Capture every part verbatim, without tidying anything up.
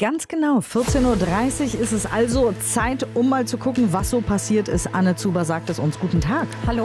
Ganz genau, vierzehn Uhr dreißig ist es also Zeit, um mal zu gucken, was so passiert ist. Anne Zuber sagt es uns. Guten Tag. Hallo.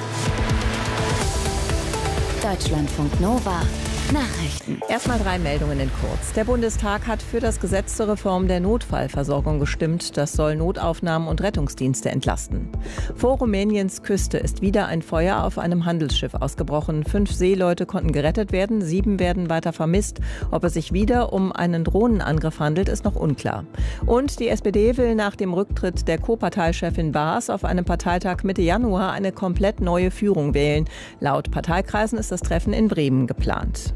Deutschlandfunk Nova. Nachrichten. Erstmal drei Meldungen in kurz. Der Bundestag hat für das Gesetz zur Reform der Notfallversorgung gestimmt. Das soll Notaufnahmen und Rettungsdienste entlasten. Vor Rumäniens Küste ist wieder ein Feuer auf einem Handelsschiff ausgebrochen. Fünf Seeleute konnten gerettet werden, sieben werden weiter vermisst. Ob es sich wieder um einen Drohnenangriff handelt, ist noch unklar. Und die S P D will nach dem Rücktritt der Co-Parteichefin Baas auf einem Parteitag Mitte Januar eine komplett neue Führung wählen. Laut Parteikreisen ist das Treffen in Bremen geplant.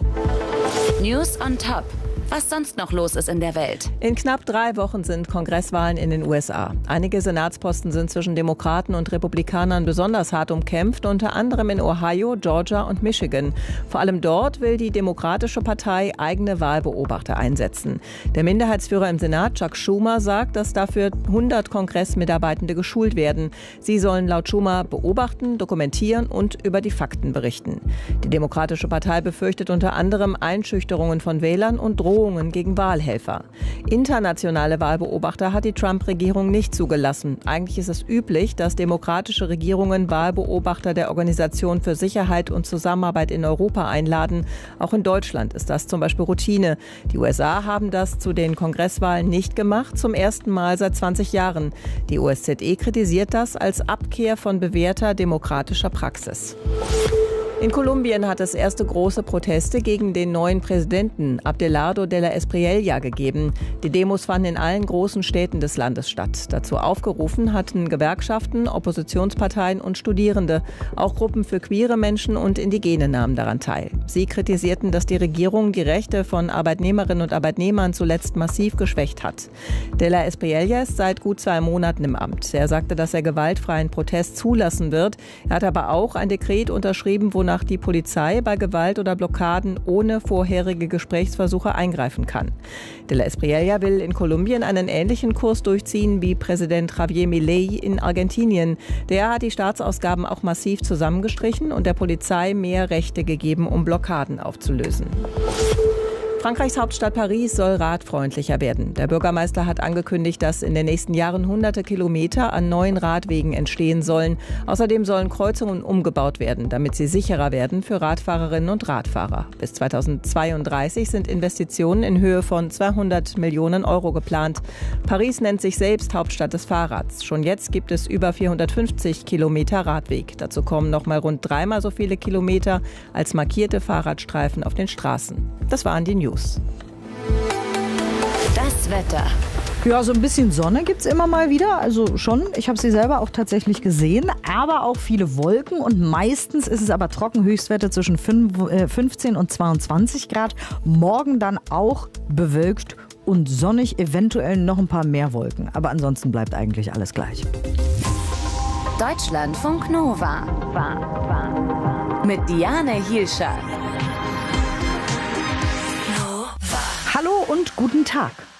News on Top. Was sonst noch los ist in der Welt. In knapp drei Wochen sind Kongresswahlen in den U S A. Einige Senatsposten sind zwischen Demokraten und Republikanern besonders hart umkämpft, unter anderem in Ohio, Georgia und Michigan. Vor allem dort will die Demokratische Partei eigene Wahlbeobachter einsetzen. Der Minderheitsführer im Senat, Chuck Schumer, sagt, dass dafür hundert Kongressmitarbeitende geschult werden. Sie sollen laut Schumer beobachten, dokumentieren und über die Fakten berichten. Die Demokratische Partei befürchtet unter anderem Einschüchterungen von Wählern und Drohungen gegen Wahlhelfer. Internationale Wahlbeobachter hat die Trump-Regierung nicht zugelassen. Eigentlich ist es üblich, dass demokratische Regierungen Wahlbeobachter der Organisation für Sicherheit und Zusammenarbeit in Europa einladen. Auch in Deutschland ist das zum Beispiel Routine. Die U S A haben das zu den Kongresswahlen nicht gemacht, zum ersten Mal seit zwanzig Jahren. Die O S Z E kritisiert das als Abkehr von bewährter demokratischer Praxis. In Kolumbien hat es erste große Proteste gegen den neuen Präsidenten Abelardo de la Espriella gegeben. Die Demos fanden in allen großen Städten des Landes statt. Dazu aufgerufen hatten Gewerkschaften, Oppositionsparteien und Studierende. Auch Gruppen für queere Menschen und Indigene nahmen daran teil. Sie kritisierten, dass die Regierung die Rechte von Arbeitnehmerinnen und Arbeitnehmern zuletzt massiv geschwächt hat. De la Espriella ist seit gut zwei Monaten im Amt. Er sagte, dass er gewaltfreien Protest zulassen wird. Er hat aber auch ein Dekret unterschrieben, wonach die Polizei bei Gewalt oder Blockaden ohne vorherige Gesprächsversuche eingreifen kann. De la Espriella will in Kolumbien einen ähnlichen Kurs durchziehen wie Präsident Javier Milei in Argentinien. Der hat die Staatsausgaben auch massiv zusammengestrichen und der Polizei mehr Rechte gegeben, um Blockaden aufzulösen. Frankreichs Hauptstadt Paris soll radfreundlicher werden. Der Bürgermeister hat angekündigt, dass in den nächsten Jahren hunderte Kilometer an neuen Radwegen entstehen sollen. Außerdem sollen Kreuzungen umgebaut werden, damit sie sicherer werden für Radfahrerinnen und Radfahrer. Bis zweitausendzweiunddreißig sind Investitionen in Höhe von zweihundert Millionen Euro geplant. Paris nennt sich selbst Hauptstadt des Fahrrads. Schon jetzt gibt es über vierhundertfünfzig Kilometer Radweg. Dazu kommen noch mal rund dreimal so viele Kilometer als markierte Fahrradstreifen auf den Straßen. Das waren die News. Das Wetter. Ja, so ein bisschen Sonne gibt's immer mal wieder, also schon. Ich habe sie selber auch tatsächlich gesehen, aber auch viele Wolken und meistens ist es aber trocken, Höchstwerte zwischen fünfzehn und zweiundzwanzig Grad. Morgen dann auch bewölkt und sonnig, eventuell noch ein paar mehr Wolken, aber ansonsten bleibt eigentlich alles gleich. Deutschlandfunk Nova. Mit Diane Hielscher. Hallo und guten Tag.